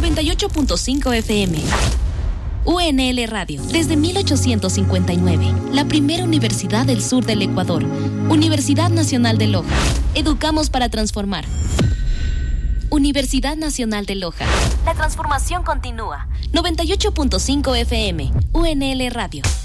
98.5 FM. UNL Radio, desde 1859, la primera universidad del sur del Ecuador. Universidad Nacional de Loja. Educamos para transformar. Universidad Nacional de Loja. La transformación continúa. 98.5 FM. UNL Radio.